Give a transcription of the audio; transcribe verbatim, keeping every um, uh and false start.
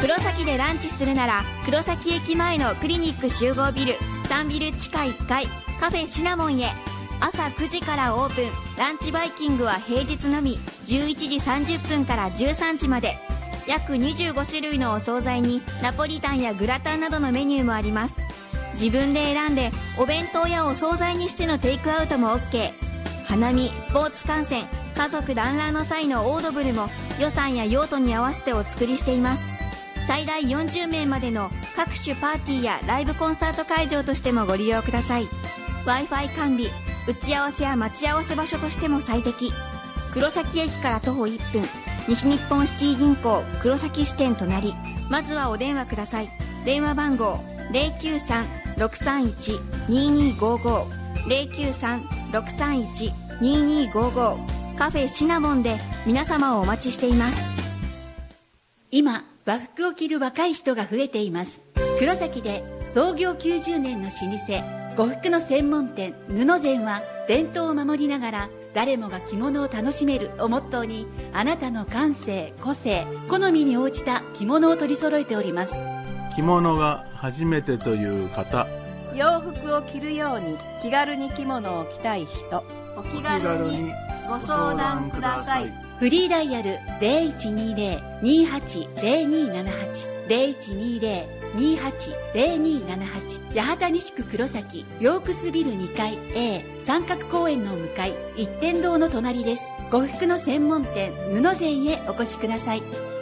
黒崎でランチするなら黒崎駅前のクリニック集合ビルさんビル地下いっかいカフェシナモンへ。朝くじからオープン。ランチバイキングは平日のみじゅういちじさんじゅっぷんからじゅうさんじまで。約にじゅうごしゅるいのお惣菜にナポリタンやグラタンなどのメニューもあります。自分で選んでお弁当やお惣菜にしてのテイクアウトも OK。 花見、スポーツ観戦、家族団らんの際のオードブルも予算や用途に合わせてお作りしています。最大よんじゅうめいまでの各種パーティーやライブコンサート会場としてもご利用ください。 Wi-Fi 完備、打ち合わせや待ち合わせ場所としても最適。黒崎駅から徒歩いっぷん、西日本シティ銀行黒崎支店隣。まずはお電話ください。電話番号 ゼロきゅうさん ろくさんいち にーにーごーごー ゼロきゅうさん ろくさんいち にーにーごーごー。カフェシナモンで皆様をお待ちしています。 今和服を着る若い人が増えています。黒崎で創業きゅうじゅうねんの老舗呉服の専門店布膳は、伝統を守りながら誰もが着物を楽しめるをモットーに、あなたの感性、個性、好みに応じた着物を取り揃えております。 着物が初めてという方、 洋服を着るように気軽に着物を着たい人、お気軽にご相談ください。 フリーダイヤル ゼロいちにゼロ にーはち ゼロにーななはち ゼロいちにゼロ にーはち ゼロにーななはち。八幡西区黒崎ヨークスビルにかい A 三角公園の向かい一点堂の隣です。呉服の専門店布膳へお越しください。